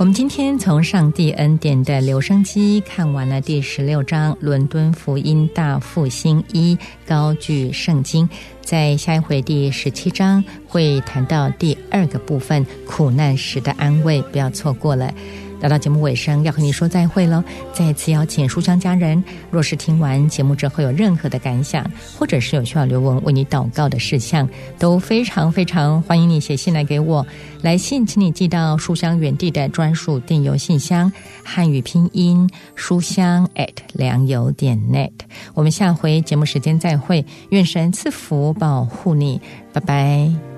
我们今天从上帝恩典的留声机看完了第16章伦敦福音大复兴1高举圣经，在下一回第17章会谈到第2个部分苦难时的安慰，不要错过了。来到节目尾声，要和你说再会了。再次邀请书香家人，若是听完节目之后有任何的感想，或者是有需要刘文为你祷告的事项，都非常非常欢迎你写信来给我。来信请你寄到书香园地的专属电邮信箱，汉语拼音书香良友.net。我们下回节目时间再会，愿神赐福保护你，拜拜。